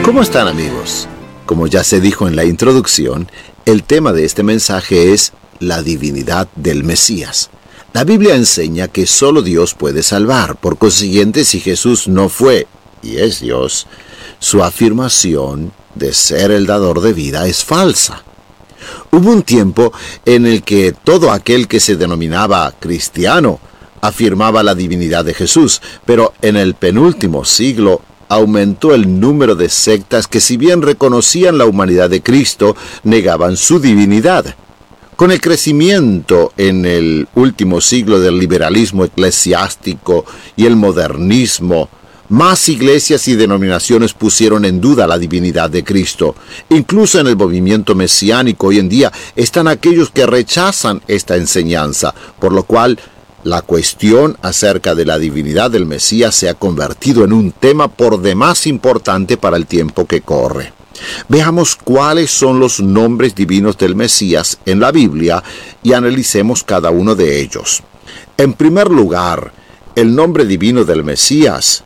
¿Cómo están, amigos? Como ya se dijo en la introducción, el tema de este mensaje es la divinidad del Mesías. La Biblia enseña que solo Dios puede salvar. Por consiguiente, si Jesús no fue y es Dios, su afirmación de ser el dador de vida es falsa. Hubo un tiempo en el que todo aquel que se denominaba cristiano afirmaba la divinidad de Jesús, pero en el penúltimo siglo aumentó el número de sectas que, si bien reconocían la humanidad de Cristo, negaban su divinidad. Con el crecimiento en el último siglo del liberalismo eclesiástico y el modernismo, más iglesias y denominaciones pusieron en duda la divinidad de Cristo. Incluso en el movimiento mesiánico hoy en día están aquellos que rechazan esta enseñanza, por lo cual la cuestión acerca de la divinidad del Mesías se ha convertido en un tema por demás importante para el tiempo que corre. Veamos cuáles son los nombres divinos del Mesías en la Biblia y analicemos cada uno de ellos. En primer lugar, el nombre divino del Mesías,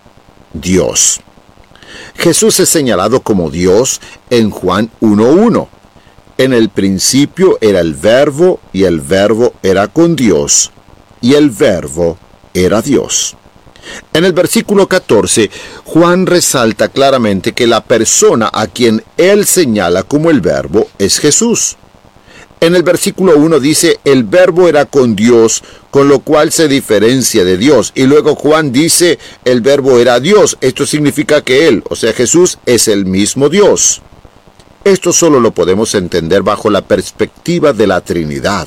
Dios. Jesús es señalado como Dios en Juan 1:1. En el principio era el Verbo, y el Verbo era con Dios, y el Verbo era Dios. En el versículo 14, Juan resalta claramente que la persona a quien él señala como el Verbo es Jesús. En el versículo 1 dice, el Verbo era con Dios, con lo cual se diferencia de Dios. Y luego Juan dice, el Verbo era Dios. Esto significa que él, o sea Jesús, es el mismo Dios. Esto solo lo podemos entender bajo la perspectiva de la Trinidad.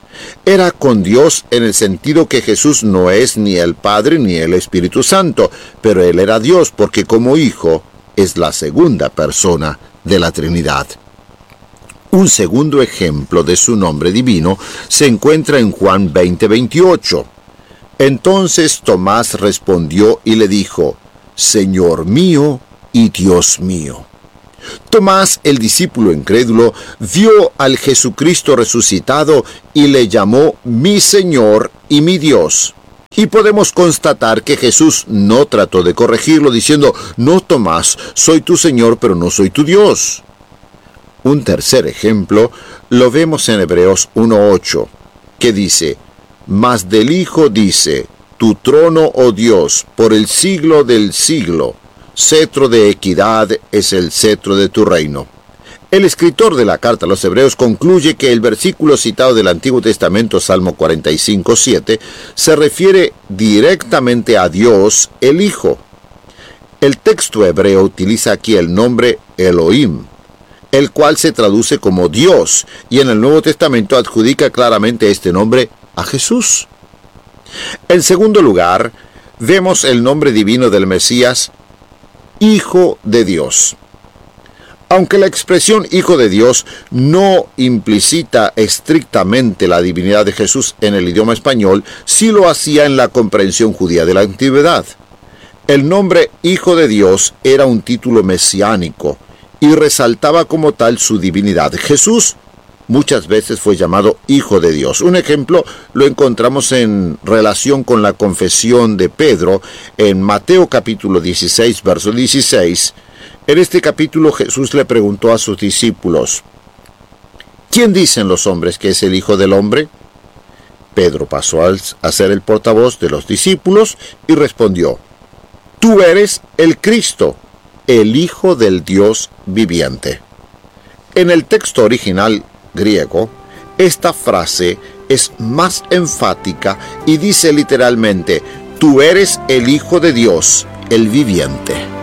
Era con Dios en el sentido que Jesús no es ni el Padre ni el Espíritu Santo, pero él era Dios porque como Hijo es la segunda persona de la Trinidad. Un segundo ejemplo de su nombre divino se encuentra en Juan 20:28. Entonces Tomás respondió y le dijo, Señor mío y Dios mío. Tomás, el discípulo incrédulo, vio al Jesucristo resucitado y le llamó mi Señor y mi Dios. Y podemos constatar que Jesús no trató de corregirlo diciendo, no, Tomás, soy tu Señor, pero no soy tu Dios. Un tercer ejemplo lo vemos en Hebreos 1:8, que dice, mas del Hijo dice, tu trono, oh Dios, por el siglo del siglo, cetro de equidad es el cetro de tu reino. El escritor de la carta a los Hebreos concluye que el versículo citado del Antiguo Testamento, Salmo 45:7, se refiere directamente a Dios, el Hijo. El texto hebreo utiliza aquí el nombre Elohim, el cual se traduce como Dios, y en el Nuevo Testamento adjudica claramente este nombre a Jesús. En segundo lugar, vemos el nombre divino del Mesías, Hijo de Dios. Aunque la expresión Hijo de Dios no implicita estrictamente la divinidad de Jesús en el idioma español, sí lo hacía en la comprensión judía de la antigüedad. El nombre Hijo de Dios era un título mesiánico y resaltaba como tal su divinidad. Jesús muchas veces fue llamado Hijo de Dios. Un ejemplo lo encontramos en relación con la confesión de Pedro en Mateo capítulo 16, verso 16. En este capítulo Jesús le preguntó a sus discípulos, ¿quién dicen los hombres que es el Hijo del Hombre? Pedro pasó a ser el portavoz de los discípulos y respondió, tú eres el Cristo, el Hijo del Dios viviente. En el texto original griego, esta frase es más enfática y dice literalmente, tú eres el Hijo de Dios, el viviente.